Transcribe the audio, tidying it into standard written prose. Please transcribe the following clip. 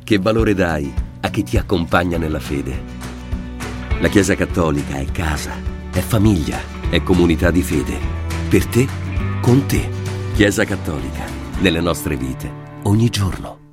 Che valore dai a chi ti accompagna nella fede? La Chiesa Cattolica è casa, è famiglia, è comunità di fede. Per te, con te. Chiesa Cattolica, nelle nostre vite, ogni giorno.